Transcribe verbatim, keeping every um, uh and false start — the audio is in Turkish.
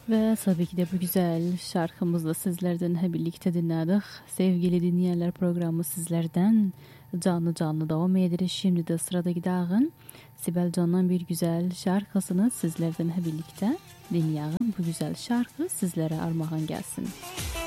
Ve tabii ki de bu güzel şarkımızla sizlerden hep birlikte dinledik. Sevgili dinleyenler, programı sizlerden canlı canlı devam ederiz. Şimdi de sırada gidelim. Sibel Can'dan bir güzel şarkısını sizlerden hep birlikte dinleyelim. Bu güzel şarkı sizlere armağan gelsin.